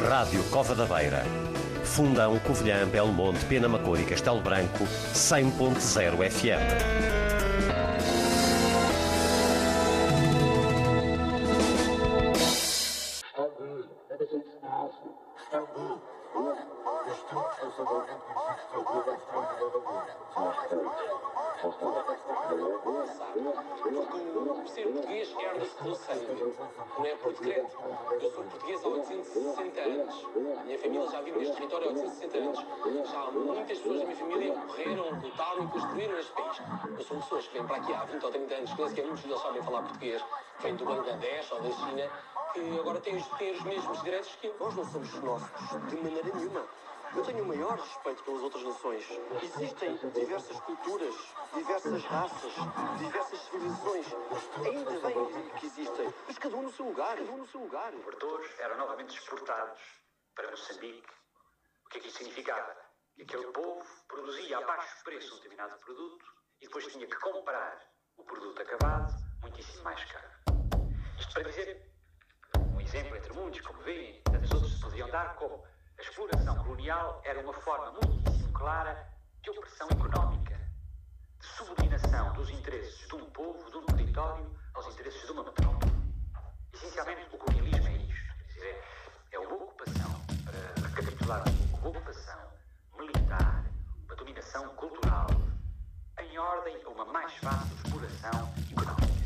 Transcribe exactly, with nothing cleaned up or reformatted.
Rádio Cova da Beira. Fundão, Covilhã, Belo Monte, Pena Macor e Castelo Branco, cem ponto zero F M. Por ser português, herda-se pelo sangue, não é por decreto. Eu sou português há oitocentos e sessenta anos. A minha família já vive neste território há oitocentos e sessenta anos. Já há muitas pessoas da minha família morreram, lutaram e construíram este país. Eu sou pessoas que vêm para aqui há vinte ou trinta anos, que nem sequer muitos deles sabem falar português, que vêm do Bangladesh ou da China, que agora têm os, têm os mesmos direitos que eu. Nós não somos xenófobos, de maneira nenhuma. Eu tenho o maior respeito pelas outras nações. Existem diversas culturas, diversas raças, diversas civilizações. Ainda bem que existem, mas cada um no seu lugar, cada um no seu lugar. Os produtores eram novamente exportados para Moçambique. O que é que isso significava? Que aquele povo produzia a baixo preço um determinado produto e depois tinha que comprar o produto acabado muitíssimo mais caro. Isto para dizer, um exemplo entre muitos, como veem, tantos outros se podiam dar, como a exploração colonial era uma forma muitíssimo clara de opressão económica, de subordinação dos interesses de um povo, de um território, aos interesses de uma metrópole. Essencialmente, o colonialismo é isto. Quer dizer, é uma ocupação, para recapitular, uma ocupação militar, uma dominação cultural, em ordem a uma mais fácil exploração